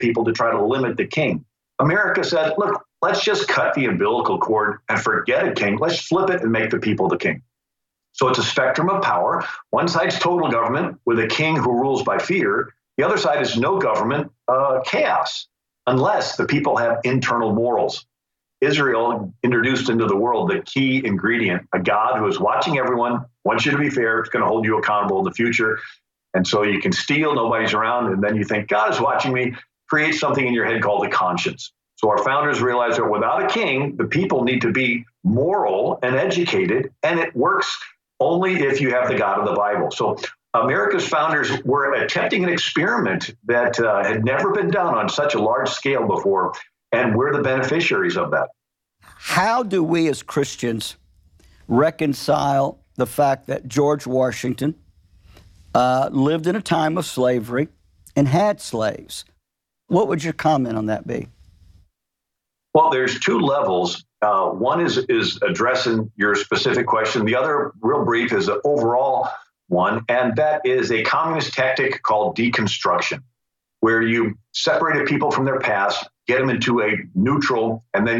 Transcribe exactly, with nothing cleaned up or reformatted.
people to try to limit the king. America said, look, let's just cut the umbilical cord and forget a king. Let's flip it and make the people the king. So it's a spectrum of power. One side's total government with a king who rules by fear. The other side is no government, uh, chaos, unless the people have internal morals. Israel introduced into the world the key ingredient, a God who is watching everyone, wants you to be fair, is going to hold you accountable in the future. And so you can steal, nobody's around, and then you think, God is watching me. Create something in your head called a conscience. So our founders realized that without a king, the people need to be moral and educated, and it works only if you have the God of the Bible. So America's founders were attempting an experiment that uh, had never been done on such a large scale before, and we're the beneficiaries of that. How do we as Christians reconcile the fact that George Washington uh, lived in a time of slavery and had slaves? What would your comment on that be? Well, there's two levels. Uh, one is is addressing your specific question. The other, real brief, is an overall one, and that is a communist tactic called deconstruction, where you separated people from their past, get them into a neutral, and then